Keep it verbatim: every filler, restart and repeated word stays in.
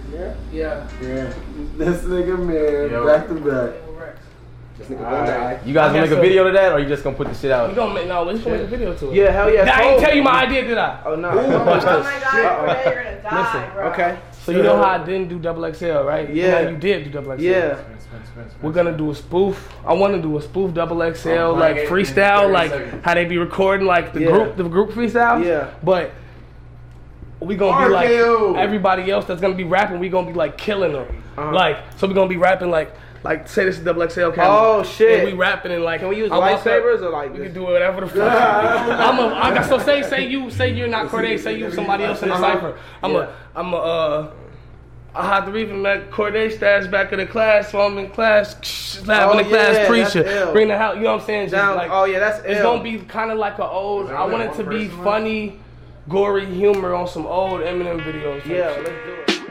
Yeah. Yeah. Yeah. This nigga man, Yo. back to back. This nigga gonna die. You guys gonna make a so. video to that, or you just gonna put the shit out? We gonna make no. We gonna make a video to it. Yeah, hell yeah. I ain't Cold. tell you my idea, did I? Oh no. Watch Oh my this. god, Corday, you're gonna die, Listen, bro. Okay. So you know how I didn't do double X L, right? Yeah. Now you did do double X L. Yeah. We're gonna do a spoof. I want to do a spoof double X L, I'm like playing it in freestyle, thirty like seconds. how they be recording, like the Yeah. group, the group freestyle. Yeah. But we gonna R be like K O. everybody else that's gonna be rapping. We gonna be like killing them. Uh-huh. Like so, we gonna be rapping like. Like, say this is double X L camera. Oh, shit. And we rapping and like. Can we use I walk up- lightsabers or like We this? can do whatever the fuck. I'm a. I got so say say you say you're not Corday. Say you somebody else in the Uh-huh. cipher. I'm Yeah. a. I'm a. Uh, I had to even met Corday stats back in the class, so I'm in class, having Oh, the class yeah, preacher, that's ill. bring the house. You know what I'm saying? Just Down. like, Oh yeah, that's it's ill. gonna be kind of like an old. Is that I want only it to one be person, man? funny, gory humor on some old Eminem videos. type Yeah, shit. let's do it.